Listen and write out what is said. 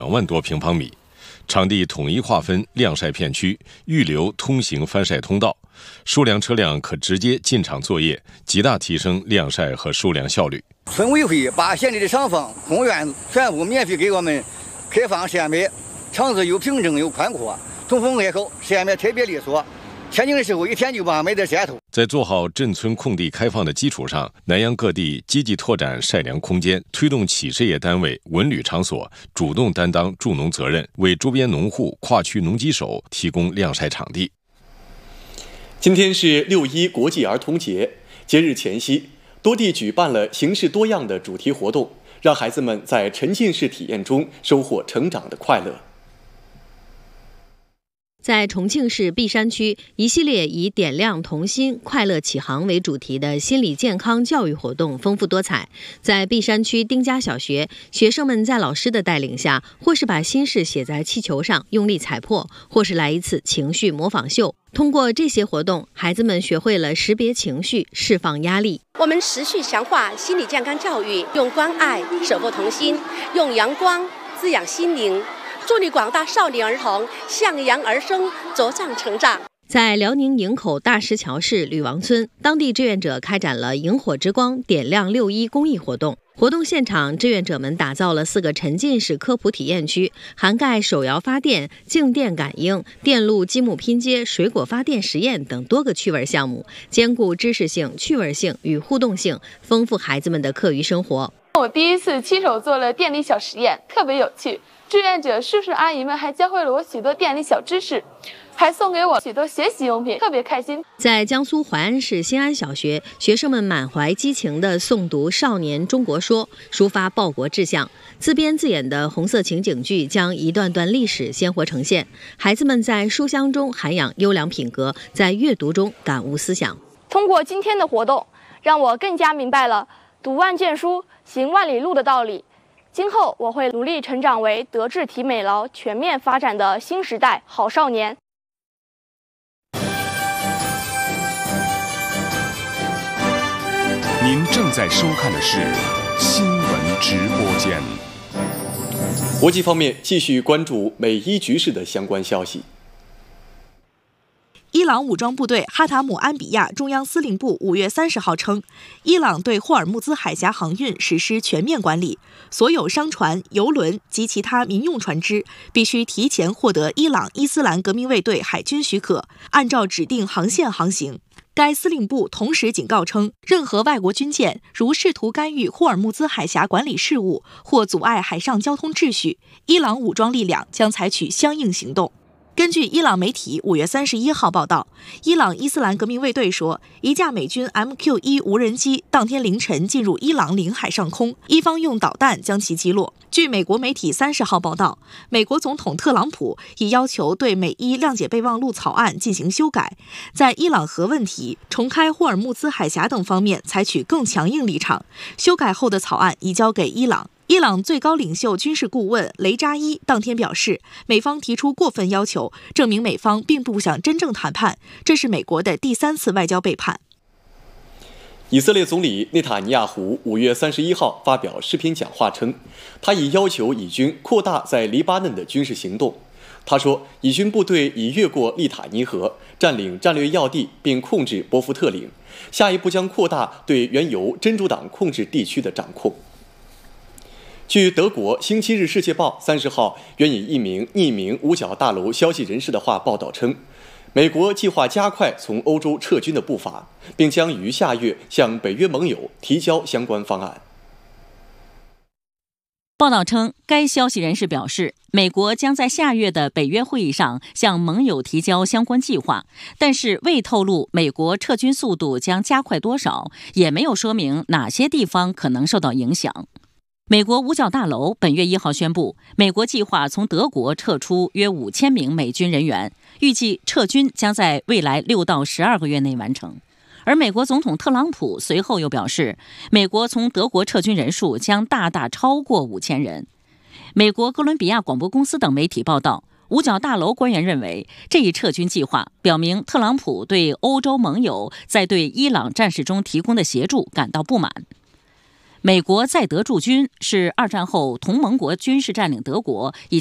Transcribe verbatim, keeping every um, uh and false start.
两万多平方米，场地统一划分晾晒片区，预留通行翻晒通道，疏粮车辆可直接进场作业，极大提升晾晒和疏粮效率。 村委会把县里的厂房、公园全部免费给我们开放晒麦，场子又平整又宽阔，通风开口，晒麦特别利索。天晴的时候，一天就把麦在晒透。 在做好镇村空地开放的基础上，南阳各地积极拓展晒粮空间，推动企事业单位、文旅场所主动担当助农责任，为周边农户、跨区农机手提供晾晒场地。 今天是六一国际儿童节，节日前夕，多地举办了形式多样的主题活动，让孩子们在沉浸式体验中收获成长的快乐。 在重庆市璧山区，一系列以点亮童心、快乐启航为主题的心理健康教育活动丰富多彩。在璧山区丁家小学，学生们在老师的带领下，或是把心事写在气球上用力踩破，或是来一次情绪模仿秀。通过这些活动，孩子们学会了识别情绪、释放压力。 我们持续强化心理健康教育，用关爱守护童心，用阳光滋养心灵，助力广大少年儿童向阳而生，茁壮成长。 在辽宁营口大石桥市吕王村，当地志愿者开展了萤火之光点亮六一公益活动。活动现场，志愿者们打造了四个沉浸式科普体验区，涵盖手摇发电、静电感应、电路积木拼接、水果发电实验等多个趣味项目，兼顾知识性、趣味性与互动性，丰富孩子们的课余生活。 我第一次亲手做了电力小实验，特别有趣。志愿者叔叔阿姨们还教会了我许多电力小知识，还送给我许多学习用品，特别开心。 在江苏淮安市新安小学，学生们满怀激情地诵读《少年中国说》，抒发报国志向。自编自演的红色情景剧将一段段历史鲜活呈现，孩子们在书香中涵养优良品格，在阅读中感悟思想。 通过今天的活动，让我更加明白了读万卷书、行万里路的道理。今后我会努力成长为德智体美劳全面发展的新时代好少年。 您正在收看的是新闻直播间。 国际方面，继续关注美伊局势的相关消息。 伊朗武装部队哈塔姆安比亚中央司令部五月三十号称，伊朗对霍尔木兹海峡航运实施全面管理，所有商船、油轮及其他民用船只必须提前获得伊朗伊斯兰革命卫队海军许可，按照指定航线航行。该司令部同时警告称，任何外国军舰如试图干预霍尔木兹海峡管理事务或阻碍海上交通秩序，伊朗武装力量将采取相应行动。根据伊朗媒体五月三十一号报道，伊朗伊斯兰革命卫队说，一架美军 M Q 一 无人机当天凌晨进入伊朗领海上空，伊方用导弹将其击落。据美国媒体三十号报道，美国总统特朗普已要求对美伊谅解备忘录草案进行修改，在伊朗核问题、重开霍尔木兹海峡等方面采取更强硬立场。修改后的草案移交给伊朗。伊朗最高领袖军事顾问雷扎伊当天表示，美方提出过分要求，证明美方并不想真正谈判，这是美国的第三次外交背叛。 以色列总理内塔尼亚胡五月三十一号发表视频讲话称，他已要求以军扩大在黎巴嫩的军事行动。他说，以军部队已越过利塔尼河，占领战略要地并控制波夫特岭，下一步将扩大对原由真主党控制地区的掌控。据德国《星期日世界报》三十号援引一名匿名五角大楼消息人士的话报道称，美国计划加快从欧洲撤军的步伐，并将于下月向北约盟友提交相关方案。 报道称，该消息人士表示，美国将在下月的北约会议上向盟友提交相关计划，但是未透露美国撤军速度将加快多少，也没有说明哪些地方可能受到影响。美国五角大楼本月一号宣布，美国计划从德国撤出约五千名美军人员，预计撤军将在未来六到十二个月内完成。而美国总统特朗普随后又表示，美国从德国撤军人数将大大超过五千人。美国哥伦比亚广播公司等媒体报道，五角大楼官员认为，这一撤军计划表明特朗普对欧洲盟友在对伊朗战事中提供的协助感到不满。 美国在德驻军是二战后同盟国军事占领德国以